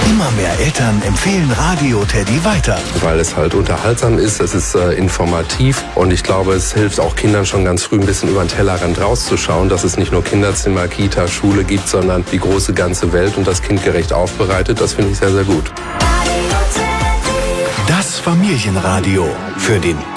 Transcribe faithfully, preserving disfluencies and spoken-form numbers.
Immer mehr Eltern empfehlen Radio Teddy weiter. Weil es halt unterhaltsam ist, es ist äh, informativ und ich glaube, es hilft auch Kindern schon ganz früh ein bisschen über den Tellerrand rauszuschauen, dass es nicht nur Kinderzimmer, Kita, Schule gibt, sondern die große ganze Welt und das kindgerecht aufbereitet. Das finde ich sehr, sehr gut. Das Familienradio für den